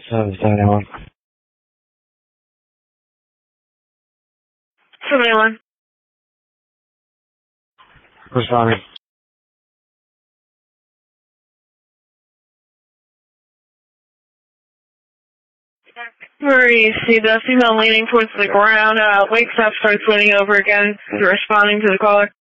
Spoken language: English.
771. 781. Responding. Where you see the female leaning towards the ground, wakes up, starts leaning over again, responding to the caller.